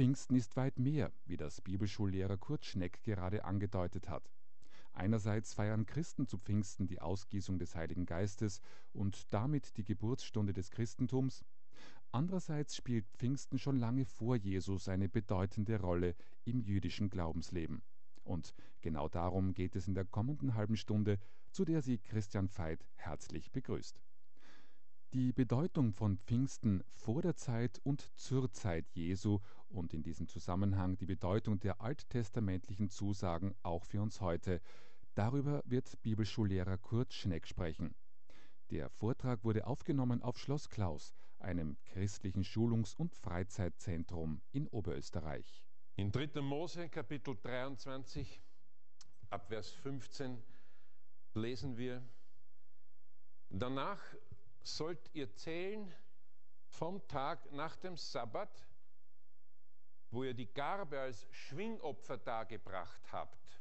Pfingsten ist weit mehr, wie das Bibelschullehrer Kurt Schneck gerade angedeutet hat. Einerseits feiern Christen zu Pfingsten die Ausgießung des Heiligen Geistes und damit die Geburtsstunde des Christentums. Andererseits spielt Pfingsten schon lange vor Jesus eine bedeutende Rolle im jüdischen Glaubensleben. Und genau darum geht es in der kommenden halben Stunde, zu der Sie Christian Veit herzlich begrüßt. Die Bedeutung von Pfingsten vor der Zeit und zur Zeit Jesu und in diesem Zusammenhang die Bedeutung der alttestamentlichen Zusagen auch für uns heute, darüber wird Bibelschullehrer Kurt Schneck sprechen. Der Vortrag wurde aufgenommen auf Schloss Klaus, einem christlichen Schulungs- und Freizeitzentrum in Oberösterreich. In 3. Mose, Kapitel 23, ab Vers 15, lesen wir: Danach sollt ihr zählen vom Tag nach dem Sabbat, wo ihr die Garbe als Schwingopfer dargebracht habt.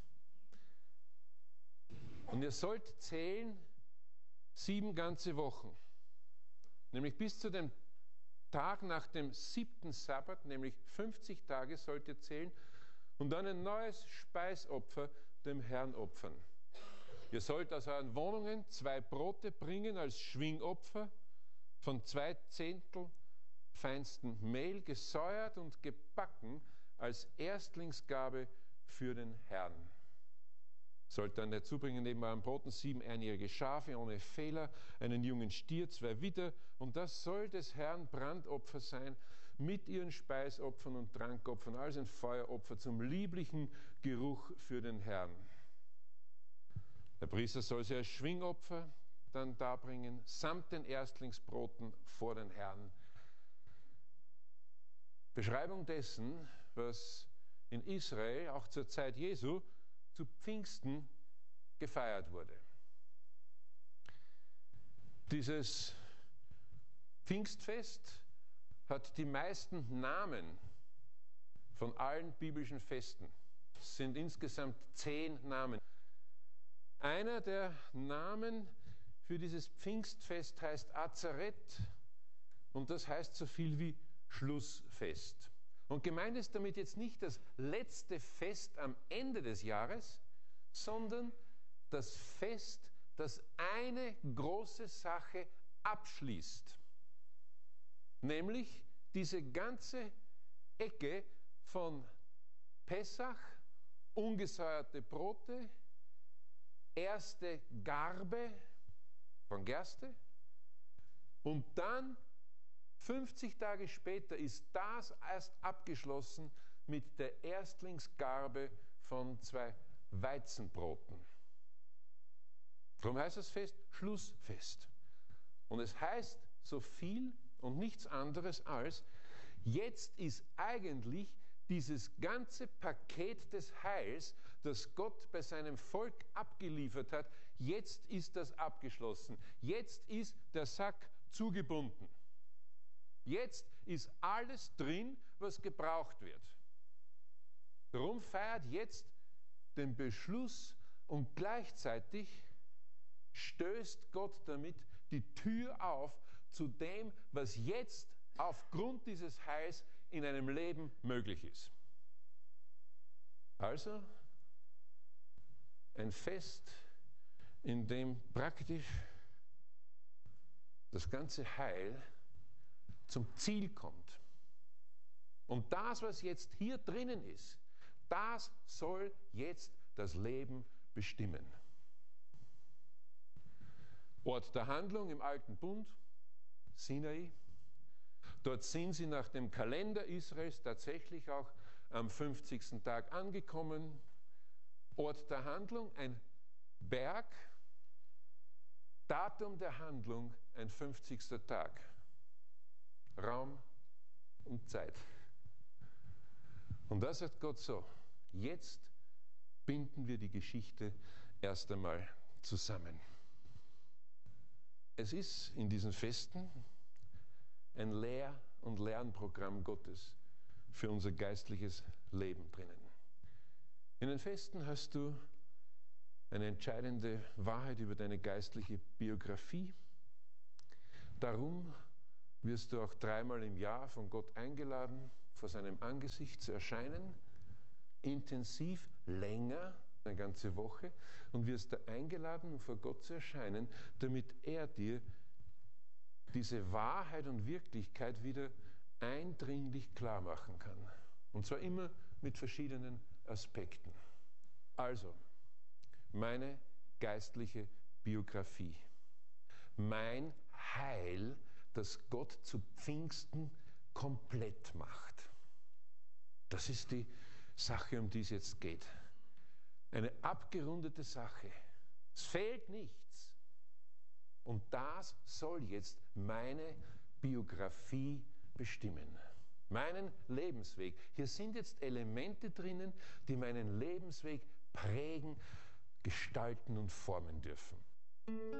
Und ihr sollt zählen 7 ganze Wochen, nämlich bis zu dem Tag nach dem 7. Sabbat, nämlich 50 Tage sollt ihr zählen, und dann ein neues Speisopfer dem Herrn opfern. Ihr sollt aus euren Wohnungen 2 Brote bringen als Schwingopfer von 2 Zehntel feinstem Mehl, gesäuert und gebacken als Erstlingsgabe für den Herrn. Sollt dann dazu bringen neben euren Broten 7 einjährige Schafe ohne Fehler, einen jungen Stier, 2 Widder, und das soll des Herrn Brandopfer sein, mit ihren Speisopfern und Trankopfern, als ein Feueropfer zum lieblichen Geruch für den Herrn. Der Priester soll sie als Schwingopfer dann darbringen, samt den Erstlingsbroten vor den Herrn. Beschreibung dessen, was in Israel auch zur Zeit Jesu zu Pfingsten gefeiert wurde. Dieses Pfingstfest hat die meisten Namen von allen biblischen Festen. Es sind insgesamt 10 Namen. Einer der Namen für dieses Pfingstfest heißt Azareth, und das heißt so viel wie Schlussfest. Und gemeint ist damit jetzt nicht das letzte Fest am Ende des Jahres, sondern das Fest, das eine große Sache abschließt. Nämlich diese ganze Ecke von Pessach, ungesäuerte Brote, erste Garbe von Gerste, und dann 50 Tage später ist das erst abgeschlossen mit der Erstlingsgarbe von 2 Weizenbroten. Darum heißt das Fest Schlussfest. Und es heißt so viel und nichts anderes als, jetzt ist eigentlich dieses ganze Paket des Heils, das Gott bei seinem Volk abgeliefert hat, jetzt ist das abgeschlossen. Jetzt ist der Sack zugebunden. Jetzt ist alles drin, was gebraucht wird. Darum feiert jetzt den Beschluss, und gleichzeitig stößt Gott damit die Tür auf zu dem, was jetzt aufgrund dieses Heils in einem Leben möglich ist. Also ein Fest, in dem praktisch das ganze Heil zum Ziel kommt. Und das, was jetzt hier drinnen ist, das soll jetzt das Leben bestimmen. Ort der Handlung im Alten Bund, Sinai. Dort sind sie nach dem Kalender Israels tatsächlich auch am 50. Tag angekommen. Ort der Handlung, ein Berg. Datum der Handlung, ein 50. Tag. Raum und Zeit. Und da sagt Gott so: Jetzt binden wir die Geschichte erst einmal zusammen. Es ist in diesen Festen ein Lehr- und Lernprogramm Gottes für unser geistliches Leben drinnen. In den Festen hast du eine entscheidende Wahrheit über deine geistliche Biografie. Darum wirst du auch 3-mal im Jahr von Gott eingeladen, vor seinem Angesicht zu erscheinen, intensiv, länger, eine ganze Woche, und wirst da eingeladen, um vor Gott zu erscheinen, damit er dir diese Wahrheit und Wirklichkeit wieder eindringlich klar machen kann. Und zwar immer mit verschiedenen Aspekten. Also, meine geistliche Biografie. Mein Heil, das Gott zu Pfingsten komplett macht. Das ist die Sache, um die es jetzt geht. Eine abgerundete Sache. Es fehlt nichts. Und das soll jetzt meine Biografie bestimmen. Meinen Lebensweg. Hier sind jetzt Elemente drinnen, die meinen Lebensweg prägen, gestalten und formen dürfen.